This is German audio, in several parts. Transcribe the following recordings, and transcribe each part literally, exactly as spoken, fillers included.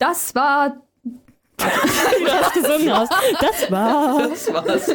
Das war... Du hast gesungen hast. Das war... Das war's.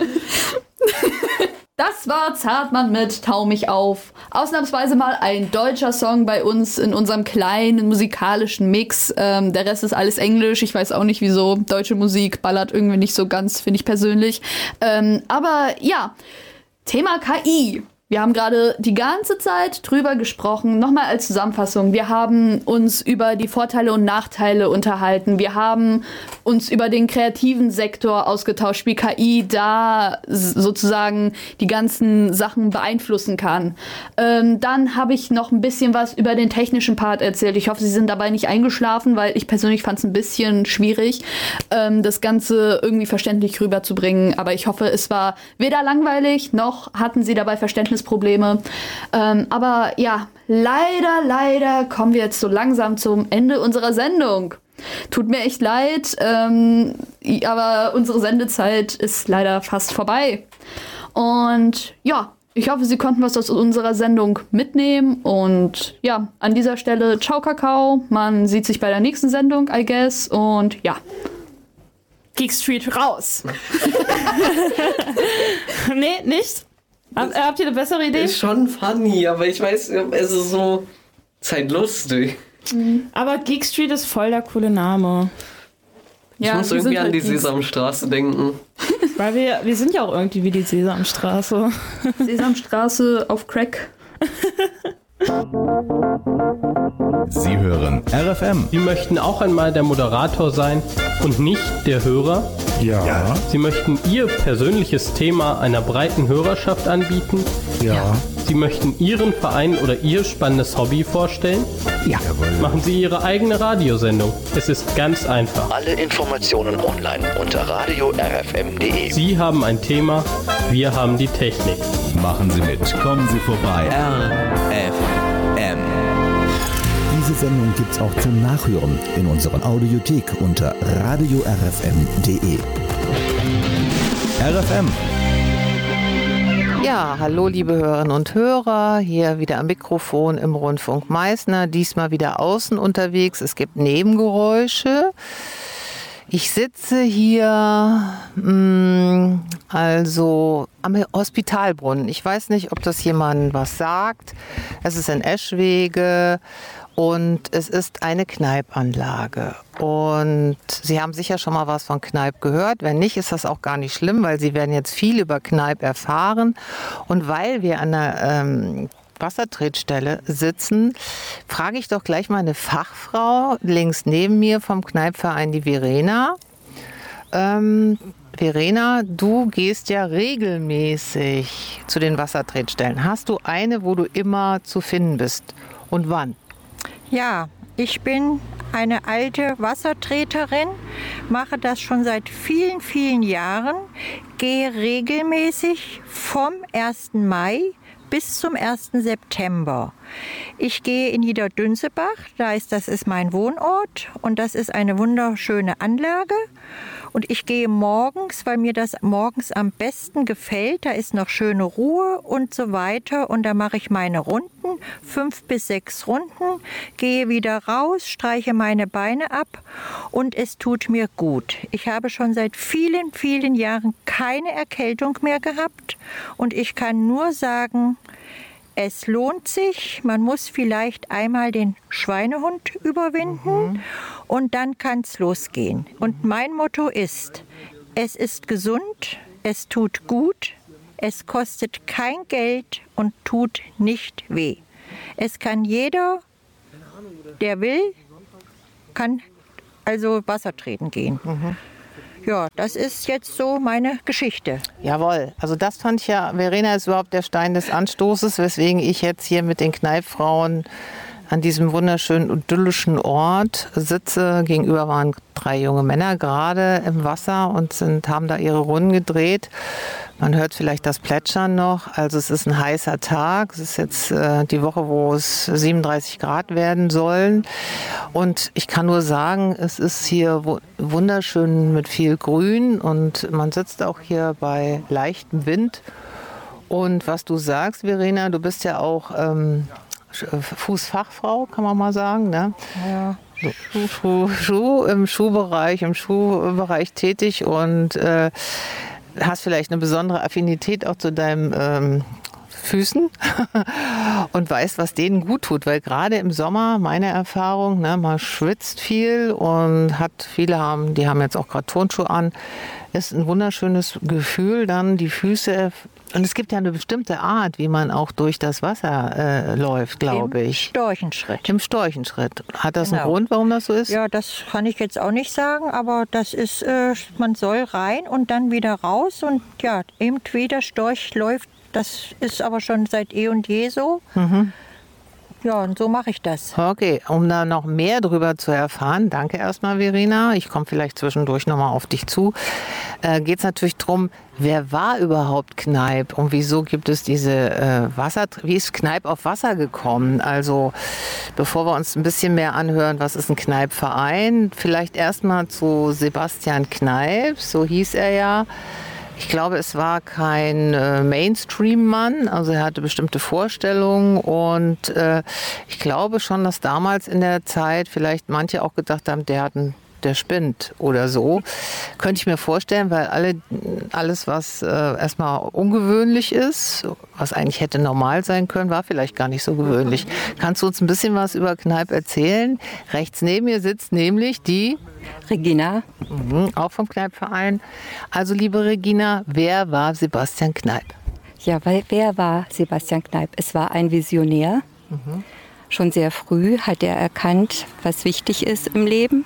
Das war Zartmann mit Tau mich auf. Ausnahmsweise mal ein deutscher Song bei uns in unserem kleinen musikalischen Mix. Ähm, der Rest ist alles Englisch. Ich weiß auch nicht, wieso. Deutsche Musik ballert irgendwie nicht so ganz, finde ich persönlich. Ähm, aber ja, Thema K I. Wir haben gerade die ganze Zeit drüber gesprochen. Nochmal als Zusammenfassung. Wir haben uns über die Vorteile und Nachteile unterhalten. Wir haben uns über den kreativen Sektor ausgetauscht, wie K I da sozusagen die ganzen Sachen beeinflussen kann. Ähm, dann habe ich noch ein bisschen was über den technischen Part erzählt. Ich hoffe, Sie sind dabei nicht eingeschlafen, weil ich persönlich fand es ein bisschen schwierig, ähm, das Ganze irgendwie verständlich rüberzubringen. Aber ich hoffe, es war weder langweilig, noch hatten Sie dabei Verständnisprobleme. Ähm, aber ja, leider, leider kommen wir jetzt so langsam zum Ende unserer Sendung. Tut mir echt leid, ähm, aber unsere Sendezeit ist leider fast vorbei. Und ja, ich hoffe, Sie konnten was aus unserer Sendung mitnehmen. Und ja, an dieser Stelle, ciao Kakao. Man sieht sich bei der nächsten Sendung, I guess. Und ja. Geek Street raus. Nee, nicht? Hab, habt ihr eine bessere Idee? Ist schon funny, aber ich weiß, es ist so... Ist halt lustig. Aber Geek Street ist voll der coole Name. Ich Ja, muss wir irgendwie sind an halt die Geeks. Sesamstraße denken. Weil wir, wir sind ja auch irgendwie wie die Sesamstraße. Sesamstraße auf Crack. Sie hören R F M. Sie möchten auch einmal der Moderator sein und nicht der Hörer? Ja. Sie möchten Ihr persönliches Thema einer breiten Hörerschaft anbieten? Ja. Sie möchten Ihren Verein oder Ihr spannendes Hobby vorstellen? Ja. Machen Sie Ihre eigene Radiosendung. Es ist ganz einfach. Alle Informationen online unter radio r f m punkt d e. Sie haben ein Thema, wir haben die Technik. Machen Sie mit. Kommen Sie vorbei. R F M. Diese Sendung gibt's auch zum Nachhören in unserer Audiothek unter radio r f m punkt d e. R F M. Ja, hallo liebe Hörerinnen und Hörer, hier wieder am Mikrofon im Rundfunk Meißner, diesmal wieder außen unterwegs, es gibt Nebengeräusche. Ich sitze hier mh, also am Hospitalbrunnen. Ich weiß nicht, ob das jemandem was sagt. Es ist in Eschwege und es ist eine Kneipanlage. Und Sie haben sicher schon mal was von Kneipp gehört. Wenn nicht, ist das auch gar nicht schlimm, weil Sie werden jetzt viel über Kneipp erfahren. Und weil wir an der ähm, Wassertretstelle sitzen, frage ich doch gleich mal eine Fachfrau links neben mir vom Kneippverein, die Verena. Ähm, Verena, du gehst ja regelmäßig zu den Wassertretstellen. Hast du eine, wo du immer zu finden bist? Und wann? Ja, ich bin eine alte Wassertreterin, mache das schon seit vielen, vielen Jahren, gehe regelmäßig vom ersten Mai bis zum ersten September. Ich gehe in Niederdünzebach, da ist, das ist mein Wohnort und das ist eine wunderschöne Anlage. Und ich gehe morgens, weil mir das morgens am besten gefällt. Da ist noch schöne Ruhe und so weiter. Und da mache ich meine Runden, fünf bis sechs Runden, gehe wieder raus, streiche meine Beine ab und es tut mir gut. Ich habe schon seit vielen, vielen Jahren keine Erkältung mehr gehabt. Und ich kann nur sagen, es lohnt sich. Man muss vielleicht einmal den Schweinehund überwinden mhm. und dann kann es losgehen. Und mein Motto ist, es ist gesund, es tut gut, es kostet kein Geld und tut nicht weh. Es kann jeder, der will, kann also Wasser treten gehen. Mhm. Ja, das ist jetzt so meine Geschichte. Jawohl, also das fand ich ja, Verena ist überhaupt der Stein des Anstoßes, weswegen ich jetzt hier mit den Kneippfrauen an diesem wunderschönen, idyllischen Ort sitze. Gegenüber waren drei junge Männer gerade im Wasser und sind, haben da ihre Runden gedreht. Man hört vielleicht das Plätschern noch. Also es ist ein heißer Tag. Es ist jetzt äh, die Woche, wo es siebenunddreißig Grad werden sollen. Und ich kann nur sagen, es ist hier wunderschön mit viel Grün und man sitzt auch hier bei leichtem Wind. Und was du sagst, Verena, du bist ja auch ähm, Fußfachfrau, kann man mal sagen, ne? Ja, Schuh, Schuh, Schuh, im Schuhbereich, im Schuhbereich tätig und äh, hast vielleicht eine besondere Affinität auch zu deinem ähm, Füßen und weißt, was denen gut tut, weil gerade im Sommer, meine Erfahrung, ne, man schwitzt viel und hat, viele haben, die haben jetzt auch gerade Turnschuhe an, ist ein wunderschönes Gefühl, dann die Füße, und es gibt ja eine bestimmte Art, wie man auch durch das Wasser äh, läuft, glaube ich. Im Storchenschritt. Im Storchenschritt. Hat das Genau. einen Grund, warum das so ist? Ja, das kann ich jetzt auch nicht sagen, aber das ist, äh, man soll rein und dann wieder raus und ja, eben wie der Storch läuft. Das ist aber schon seit eh und je so. Mhm. Ja, und so mache ich das. Okay, um da noch mehr drüber zu erfahren, danke erstmal, Verena. Ich komme vielleicht zwischendurch nochmal auf dich zu. Äh, geht es natürlich darum, wer war überhaupt Kneipp und wieso gibt es diese äh, Wasser, wie ist Kneipp auf Wasser gekommen? Also, bevor wir uns ein bisschen mehr anhören, was ist ein Kneipp-Verein, vielleicht erstmal zu Sebastian Kneipp, so hieß er ja. Ich glaube, es war kein äh, Mainstream-Mann, also er hatte bestimmte Vorstellungen und äh, ich glaube schon, dass damals in der Zeit vielleicht manche auch gedacht haben, der hat einen, der spinnt oder so. Könnte ich mir vorstellen, weil alle, alles, was äh, erstmal ungewöhnlich ist, was eigentlich hätte normal sein können, war vielleicht gar nicht so gewöhnlich. Kannst du uns ein bisschen was über Kneipp erzählen? Rechts neben mir sitzt nämlich die Regina. Mhm, auch vom Kneipp-Verein. Also, liebe Regina, wer war Sebastian Kneipp? Ja, weil wer war Sebastian Kneipp? Es war ein Visionär. Mhm. Schon sehr früh hat er erkannt, was wichtig ist im Leben.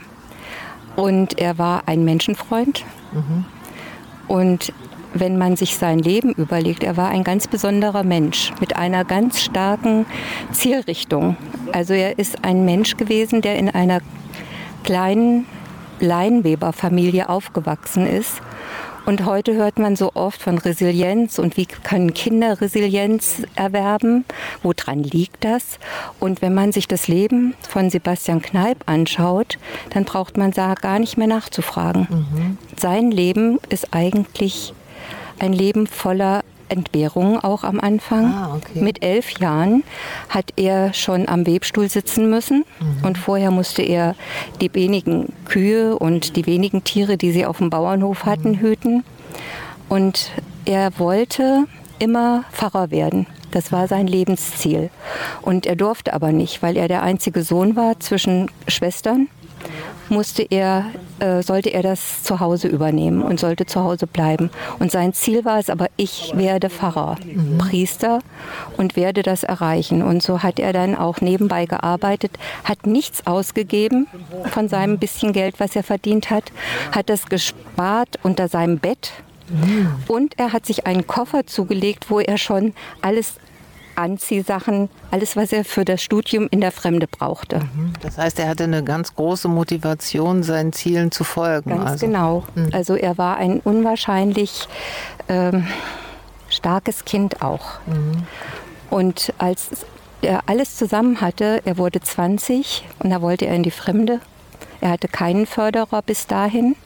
Und er war ein Menschenfreund. Mhm. Und wenn man sich sein Leben überlegt, er war ein ganz besonderer Mensch mit einer ganz starken Zielrichtung. Also er ist ein Mensch gewesen, der in einer kleinen Leinweberfamilie aufgewachsen ist. Und heute hört man so oft von Resilienz und wie können Kinder Resilienz erwerben, woran liegt das? Und wenn man sich das Leben von Sebastian Kneipp anschaut, dann braucht man da gar nicht mehr nachzufragen. Mhm. Sein Leben ist eigentlich ein Leben voller Entbehrungen auch am Anfang. Ah, okay. Mit elf Jahren hat er schon am Webstuhl sitzen müssen. Mhm. Und vorher musste er die wenigen Kühe und die wenigen Tiere, die sie auf dem Bauernhof hatten, Mhm. hüten. Und er wollte immer Pfarrer werden. Das war sein Lebensziel. Und er durfte aber nicht, weil er der einzige Sohn war zwischen Schwestern. Musste er, äh, sollte er das zu Hause übernehmen und sollte zu Hause bleiben. Und sein Ziel war es aber, ich werde Pfarrer, Mhm. Priester und werde das erreichen. Und so hat er dann auch nebenbei gearbeitet, hat nichts ausgegeben von seinem bisschen Geld, was er verdient hat, hat das gespart unter seinem Bett. Mhm. Und er hat sich einen Koffer zugelegt, wo er schon alles Anziehsachen, alles, was er für das Studium in der Fremde brauchte. Das heißt, er hatte eine ganz große Motivation, seinen Zielen zu folgen. Ganz also. genau. Mhm. Also er war ein unwahrscheinlich ähm, starkes Kind auch. Mhm. Und als er alles zusammen hatte, er wurde zwanzig und da wollte er in die Fremde. Er hatte keinen Förderer bis dahin.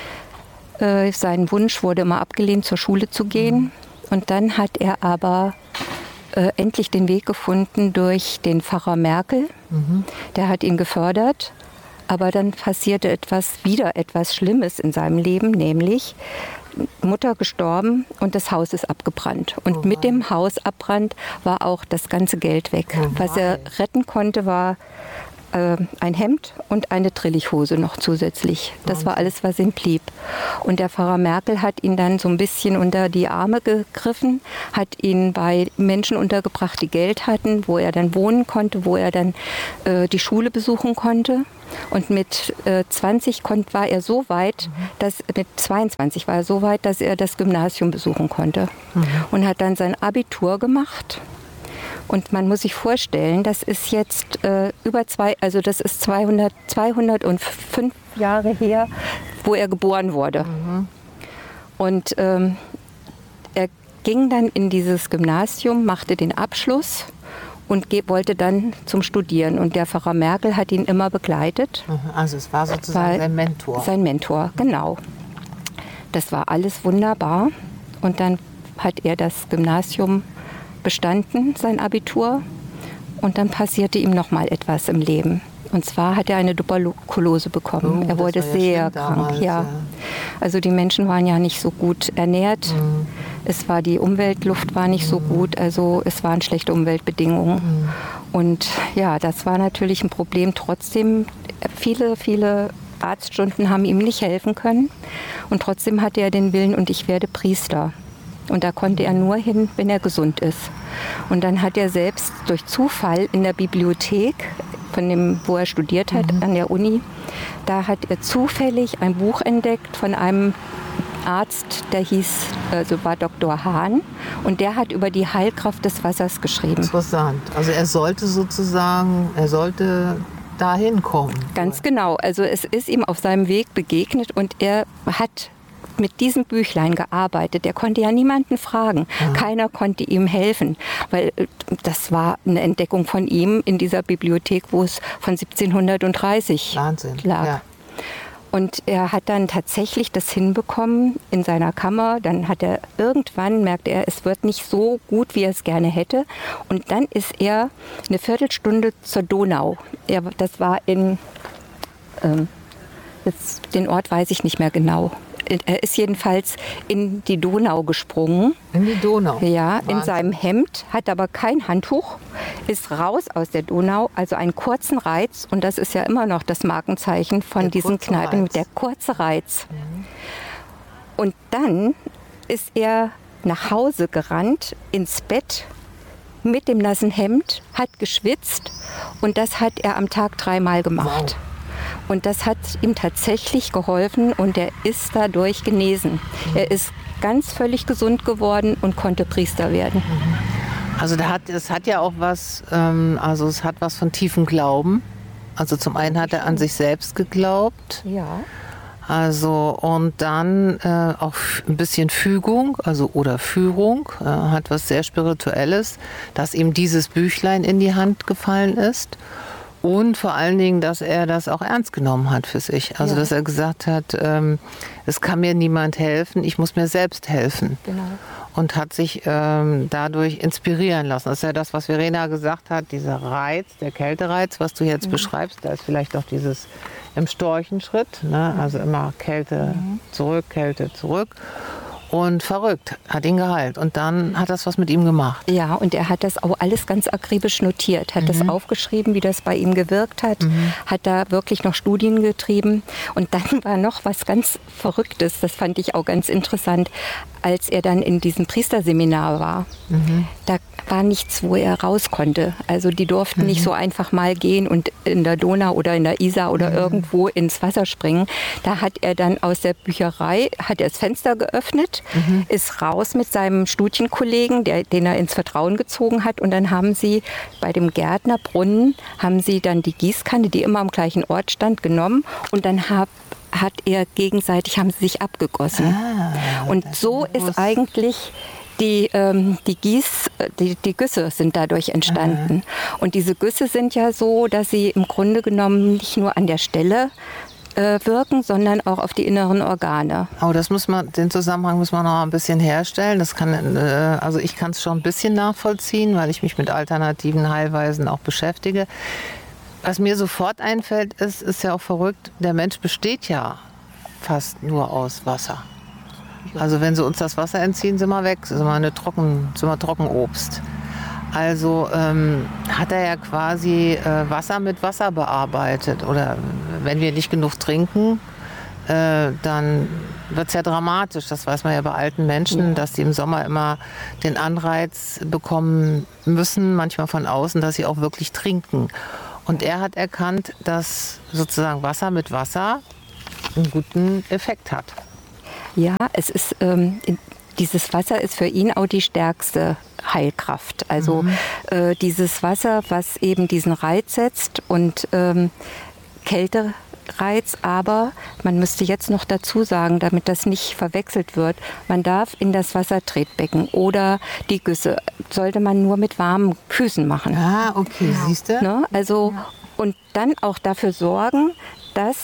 Äh, sein Wunsch wurde immer abgelehnt, zur Schule zu gehen. Mhm. Und dann hat er aber Äh, endlich den Weg gefunden durch den Pfarrer Merkel. Mhm. Der hat ihn gefördert, aber dann passierte etwas, wieder etwas Schlimmes in seinem Leben, nämlich Mutter gestorben und das Haus ist abgebrannt. Und Oh mit dem Hausabbrand war auch das ganze Geld weg. Oh Was er retten konnte, war äh, ein Hemd und eine Trillichhose noch zusätzlich. Das war alles, was ihm blieb. Und der Pfarrer Merkel hat ihn dann so ein bisschen unter die Arme gegriffen, hat ihn bei Menschen untergebracht, die Geld hatten, wo er dann wohnen konnte, wo er dann äh, die Schule besuchen konnte. Und mit äh, zwanzig konnt, war er so weit, dass, mit zweiundzwanzig war er so weit, dass er das Gymnasium besuchen konnte. Mhm. Und hat dann sein Abitur gemacht. Und man muss sich vorstellen, das ist jetzt äh, über zwei, also das ist zweihundert, zweihundertfünf Jahre her, wo er geboren wurde. Mhm. Und ähm, er ging dann in dieses Gymnasium, machte den Abschluss und ge- wollte dann zum Studieren. Und der Pfarrer Merkel hat ihn immer begleitet. Also es war sozusagen War sein Mentor. Sein Mentor, genau. Das war alles wunderbar. Und dann hat er das Gymnasium bestanden, sein Abitur. Und dann passierte ihm noch mal etwas im Leben. Und zwar hat er eine Tuberkulose bekommen. Oh, er wurde das war ja sehr schlimm krank. damals, ja. ja. Also die Menschen waren ja nicht so gut ernährt. Mhm. Es war die Umweltluft war nicht so gut. Also es waren schlechte Umweltbedingungen. Mhm. Und ja, das war natürlich ein Problem. Trotzdem, viele, viele Arztstunden haben ihm nicht helfen können. Und trotzdem hatte er den Willen, und ich werde Priester. Und da konnte er nur hin, wenn er gesund ist. Und dann hat er selbst durch Zufall in der Bibliothek, von dem, wo er studiert hat, mhm. an der Uni, da hat er zufällig ein Buch entdeckt von einem Arzt, der hieß, also war Doktor Hahn, und der hat über die Heilkraft des Wassers geschrieben. Interessant. Also er sollte sozusagen, er sollte dahin kommen. Ganz genau. Also es ist ihm auf seinem Weg begegnet und er hat mit diesem Büchlein gearbeitet. Er konnte ja niemanden fragen. Ja. Keiner konnte ihm helfen, weil das war eine Entdeckung von ihm in dieser Bibliothek, wo es von siebzehnhundertdreißig Wahnsinn. lag. Ja. Und er hat dann tatsächlich das hinbekommen in seiner Kammer. Dann hat er irgendwann, merkte er, es wird nicht so gut, wie er es gerne hätte. Und dann ist er eine Viertelstunde zur Donau. Er, das war in, ähm, jetzt, den Ort weiß ich nicht mehr genau. Er ist jedenfalls in die Donau gesprungen. In die Donau? Ja, Wahnsinn. In seinem Hemd, hat aber kein Handtuch, ist raus aus der Donau, also einen kurzen Reiz. Und das ist ja immer noch das Markenzeichen von der diesen Kneipen, Reiz. Der kurze Reiz. Mhm. Und dann ist er nach Hause gerannt, ins Bett, mit dem nassen Hemd, hat geschwitzt, und das hat er am Tag dreimal gemacht. Wow. Und das hat ihm tatsächlich geholfen, und er ist dadurch genesen. Mhm. Er ist ganz völlig gesund geworden und konnte Priester werden. Also da hat, es hat ja auch was, ähm, also es hat was von tiefem Glauben. Also zum einen hat er an sich selbst geglaubt. Ja. Also und dann äh, auch ein bisschen Fügung, also oder Führung, äh, hat was sehr Spirituelles, dass ihm dieses Büchlein in die Hand gefallen ist. Und vor allen Dingen, dass er das auch ernst genommen hat für sich. Also, ja. dass er gesagt hat, ähm, es kann mir niemand helfen, ich muss mir selbst helfen. Genau. Und hat sich ähm, dadurch inspirieren lassen. Das ist ja das, was Verena gesagt hat, dieser Reiz, der Kältereiz, was du jetzt mhm. beschreibst. Da ist vielleicht auch dieses im Storchenschritt, ne? Also immer Kälte mhm. zurück, Kälte zurück. Und verrückt, hat ihn geheilt. Und dann hat das was mit ihm gemacht. Ja, und er hat das auch alles ganz akribisch notiert, hat mhm. das aufgeschrieben, wie das bei ihm gewirkt hat, mhm. hat da wirklich noch Studien getrieben. Und dann war noch was ganz Verrücktes, das fand ich auch ganz interessant, als er dann in diesem Priesterseminar war. Mhm. Da war nichts, wo er raus konnte. Also die durften mhm. nicht so einfach mal gehen und in der Donau oder in der Isar oder mhm. irgendwo ins Wasser springen. Da hat er dann aus der Bücherei, hat er das Fenster geöffnet, mhm. ist raus mit seinem Studienkollegen, der, den er ins Vertrauen gezogen hat. Und dann haben sie bei dem Gärtnerbrunnen, haben sie dann die Gießkanne, die immer am gleichen Ort stand, genommen. Und dann hat hat er gegenseitig, haben sie sich abgegossen. Ah, und so ist eigentlich die, ähm, die Gieß, die, die Güsse sind dadurch entstanden. Aha. Und diese Güsse sind ja so, dass sie im Grunde genommen nicht nur an der Stelle äh, wirken, sondern auch auf die inneren Organe. Oh, das muss man, den Zusammenhang muss man noch ein bisschen herstellen. Das kann, äh, also ich kann es schon ein bisschen nachvollziehen, weil ich mich mit alternativen Heilweisen auch beschäftige. Was mir sofort einfällt, ist, ist ja auch verrückt, der Mensch besteht ja fast nur aus Wasser. Also wenn sie uns das Wasser entziehen, sind wir weg, sind wir, eine Trocken, sind wir Trockenobst. Also ähm, hat er ja quasi äh, Wasser mit Wasser bearbeitet. Oder wenn wir nicht genug trinken, äh, dann wird es ja dramatisch. Das weiß man ja bei alten Menschen, ja. dass sie im Sommer immer den Anreiz bekommen müssen, manchmal von außen, dass sie auch wirklich trinken. Und er hat erkannt, dass sozusagen Wasser mit Wasser einen guten Effekt hat. Ja, es ist, ähm, dieses Wasser ist für ihn auch die stärkste Heilkraft. Also mhm. äh, dieses Wasser, was eben diesen Reiz setzt und ähm, Kältereiz, aber man müsste jetzt noch dazu sagen, damit das nicht verwechselt wird, man darf in das Wassertretbecken oder die Güsse, sollte man nur mit warmen Füßen machen. Ah, okay, ja. Siehst du? Ne? Also, ja. Und dann auch dafür sorgen, dass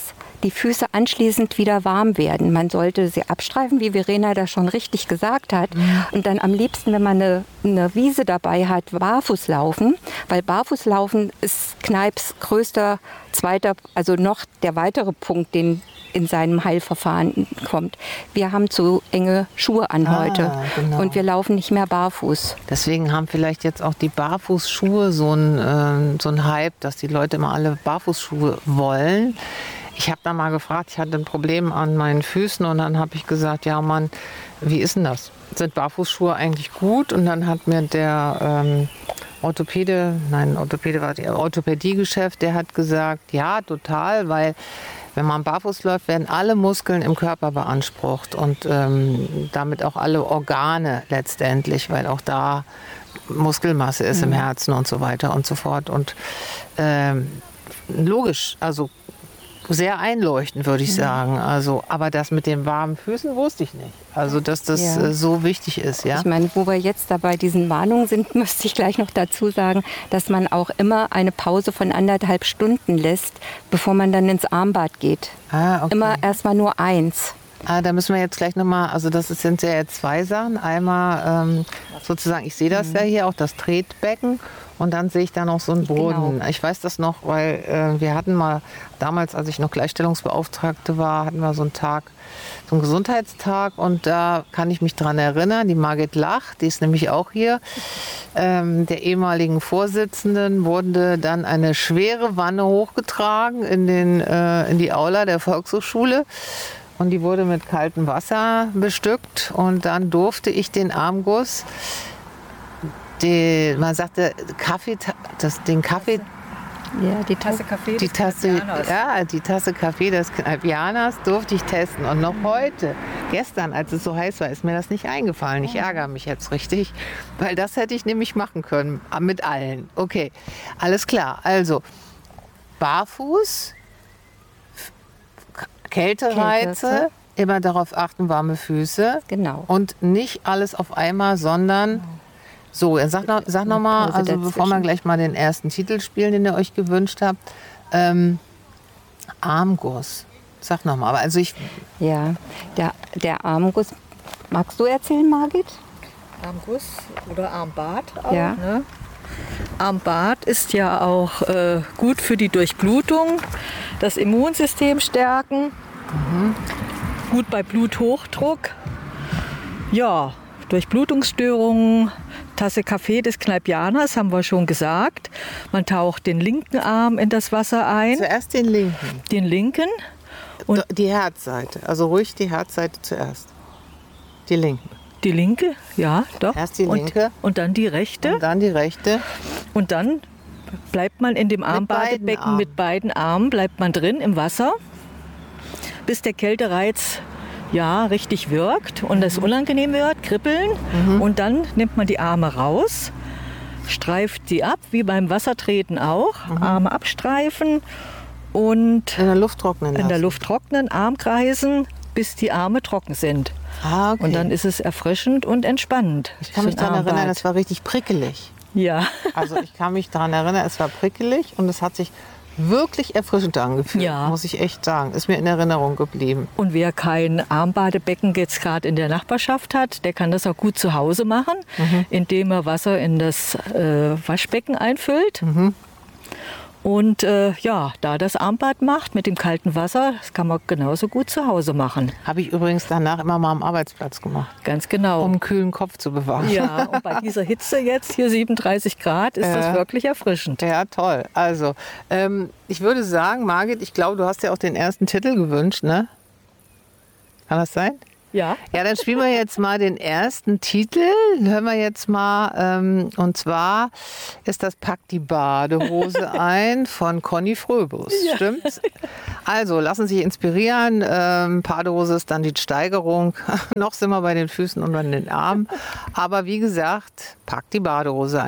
die Füße anschließend wieder warm werden. Man sollte sie abstreifen, wie Verena das schon richtig gesagt hat. Mhm. Und dann am liebsten, wenn man eine, eine Wiese dabei hat, barfuß laufen. Weil barfuß laufen ist Kneips größter, zweiter, also noch der weitere Punkt, den in seinem Heilverfahren kommt. Wir haben zu enge Schuhe an Ah, heute genau. und wir laufen nicht mehr barfuß. Deswegen haben vielleicht jetzt auch die Barfußschuhe so einen äh, so einen Hype, dass die Leute immer alle Barfußschuhe wollen. Ich habe da mal gefragt, ich hatte ein Problem an meinen Füßen und dann habe ich gesagt, ja Mann, wie ist denn das? Sind Barfußschuhe eigentlich gut? Und dann hat mir der ähm, Orthopäde, nein, Orthopäde war der Orthopädiegeschäft, der hat gesagt, ja, total, weil wenn man barfuß läuft, werden alle Muskeln im Körper beansprucht und ähm, damit auch alle Organe letztendlich, weil auch da Muskelmasse ist mhm. im Herzen und so weiter und so fort. Und ähm, logisch, also sehr einleuchtend, würde ich mhm. sagen. Also, aber das mit den warmen Füßen wusste ich nicht. Also, dass das ja. äh, so wichtig ist. Ja? Ich meine, wo wir jetzt dabei diesen Warnungen sind, müsste ich gleich noch dazu sagen, dass man auch immer eine Pause von anderthalb Stunden lässt, bevor man dann ins Armbad geht. Ah, okay. Immer erstmal nur eins. Ah, da müssen wir jetzt gleich nochmal, also das sind ja jetzt zwei Sachen. Einmal ähm, sozusagen, ich sehe das mhm. ja hier, auch das Tretbecken. Und dann sehe ich da noch so einen Boden. Genau. Ich weiß das noch, weil äh, wir hatten mal, damals, als ich noch Gleichstellungsbeauftragte war, hatten wir so einen Tag, so einen Gesundheitstag. Und da kann ich mich dran erinnern, die Margit Lach, die ist nämlich auch hier, ähm, der ehemaligen Vorsitzenden, wurde dann eine schwere Wanne hochgetragen in, den, äh, in die Aula der Volkshochschule. Und die wurde mit kaltem Wasser bestückt. Und dann durfte ich den Armguss, Die, man sagte Kaffee, das, den Kaffee, ja, die Tasse Kaffee, die Tasse, ja, die Tasse Kaffee des Kneipianers durfte ich testen. Und noch heute, gestern, als es so heiß war, ist mir das nicht eingefallen. Ich ärgere mich jetzt richtig, weil das hätte ich nämlich machen können mit allen. Okay, alles klar. Also barfuß, Kältereize. Kälte. Immer darauf achten, warme Füße. Genau. Und nicht alles auf einmal, sondern so, sag noch, sag noch mal, also dazwischen. Bevor wir gleich mal den ersten Titel spielen, den ihr euch gewünscht habt, ähm, Armguss. Sag noch mal, also ich... Ja, der, der Armguss, magst du erzählen, Margit? Armguss oder Armbad auch, ja. ne? Armbad ist ja auch äh, gut für die Durchblutung, das Immunsystem stärken, mhm. gut bei Bluthochdruck, ja, Durchblutungsstörungen. Tasse Kaffee des Kneipianers, haben wir schon gesagt. Man taucht den linken Arm in das Wasser ein. Zuerst den linken. Den linken. Und die Herzseite, also ruhig die Herzseite zuerst. Die linken. Die linke, ja, doch. Erst die linke. Und, und dann die rechte. Und dann die rechte. Und dann bleibt man in dem Armbadebecken mit beiden Armen, bleibt man drin im Wasser, bis der Kältereiz ja, richtig wirkt und es unangenehm wird, kribbeln. Mhm. Und dann nimmt man die Arme raus, streift sie ab, wie beim Wassertreten auch. Mhm. Arme abstreifen und in der Luft trocknen lassen. In der Luft trocknen, Arm kreisen, bis die Arme trocken sind. Ah, okay. Und dann ist es erfrischend und entspannend. Ich kann mich daran erinnern, es war richtig prickelig. Ja. Also ich kann mich daran erinnern, es war prickelig und es hat sich wirklich erfrischend angefühlt, ja. muss ich echt sagen. Ist mir in Erinnerung geblieben. Und wer kein Armbadebecken jetzt gerade in der Nachbarschaft hat, der kann das auch gut zu Hause machen, mhm. indem er Wasser in das äh, Waschbecken einfüllt. Mhm. Und äh, ja, da das Armbad macht mit dem kalten Wasser, das kann man genauso gut zu Hause machen. Habe ich übrigens danach immer mal am Arbeitsplatz gemacht. Ganz genau. Um einen kühlen Kopf zu bewahren. Ja, und bei dieser Hitze jetzt, hier siebenunddreißig Grad, ist äh, das wirklich erfrischend. Ja, toll. Also, ähm, ich würde sagen, Margit, ich glaube, du hast ja auch den ersten Titel gewünscht, ne? Kann das sein? Ja. Ja, dann spielen wir jetzt mal den ersten Titel. Hören wir jetzt mal. Ähm, und zwar ist das Pack die Badehose ein von Conny Fröbus. Ja. Stimmt's? Also, lassen Sie sich inspirieren. Ähm, Badehose ist dann die Steigerung. Noch sind wir bei den Füßen und bei den Armen. Aber wie gesagt, Pack die Badehose ein.